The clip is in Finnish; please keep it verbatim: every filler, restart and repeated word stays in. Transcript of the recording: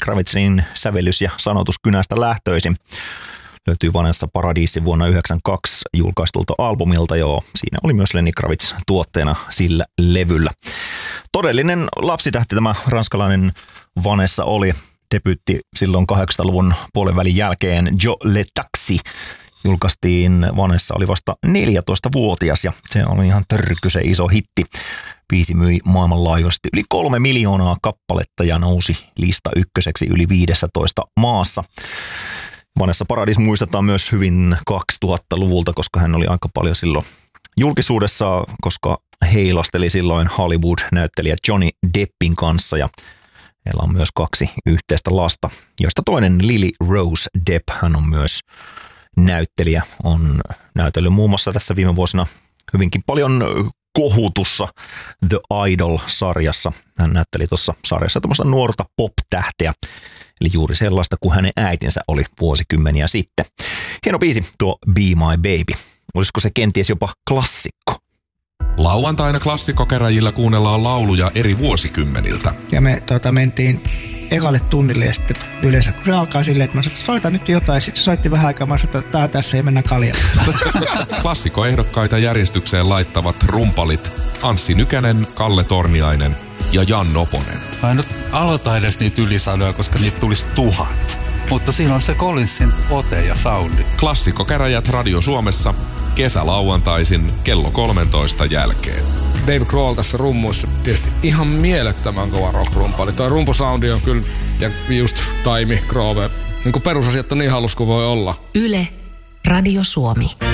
Kravitzin sävellys ja sanotus kynästä lähtöisin. Löytyy Vanessa Paradisi vuonna yhdeksänkymmentäkaksi julkaistulta albumilta, joo. Siinä oli myös Lenny Kravitz tuotteena sillä levyllä. Todellinen lapsitähti tämä ranskalainen Vanessa oli. Debyytti silloin kahdeksankymmentäluvun puolen välin jälkeen. Jo Le Taxi julkaistiin. Vanessa oli vasta neljätoistavuotias ja se oli ihan törkysen iso hitti. Biisi myi maailmanlaajuisesti yli kolme miljoonaa kappaletta ja nousi lista ykköseksi yli viidessätoista maassa. Vanessa Paradis muistetaan myös hyvin kaksituhattaluvulta, koska hän oli aika paljon silloin julkisuudessa, koska heilasteli silloin Hollywood-näyttelijä Johnny Deppin kanssa ja heillä on myös kaksi yhteistä lasta, joista toinen Lily Rose Depp, hän on myös näyttelijä, on näytellyt muun muassa tässä viime vuosina hyvinkin paljon kohutussa The Idol-sarjassa. Hän näytteli tuossa sarjassa tämmöistä nuorta pop-tähteä, eli juuri sellaista kuin hänen äitinsä oli vuosikymmeniä sitten. Hieno biisi tuo Be My Baby. Olisiko se kenties jopa klassikko? Lauantaina klassikkokeräjillä kuunnellaan lauluja eri vuosikymmeniltä. Ja me tuota, mentiin ekalle tunnille ja sitten yleensä kun se alkaa silleen, että mä sanoin, että soita nyt jotain. Sitten se soitti vähän aikaa, mä sanoin, että tää tässä ei mennä kaljalle. Klassikkoehdokkaita järjestykseen laittavat rumpalit Anssi Nykänen, Kalle Torniainen ja Jan Noponen. Mä en nyt aloita edes niitä ylisanoja, koska niitä tulisi tuhat. Mutta siinä on se Collinsin ote ja soundi. Klassikkokäräjät Radio Suomessa kesälauantaisin kello kolmentoista jälkeen. Dave Grohl tässä rummuissa, tietysti ihan mielettömän kova rock-rumpali. Toi rumpusoundi on kyllä, ja just Taimi, Grove, niin kuin perusasiat on niin hallus kuin voi olla. Yle, Radio Suomi.